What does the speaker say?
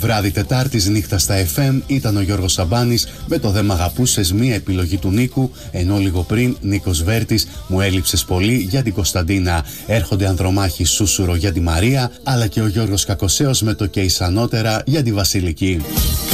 Βράδυ Τετάρτης νύχτα στα FM ήταν ο Γιώργος Σαμπάνης με το «Δε μ' αγαπούσες», μία επιλογή του Νίκου, ενώ λίγο πριν Νίκος Βέρτης, «Μου έλειψες πολύ» για την Κωνσταντίνα. Έρχονται Ανδρομάχη Σούσουρο για τη Μαρία, αλλά και ο Γιώργος Κακοσέος με το «Και εις ανώτερα» για τη Βασιλική.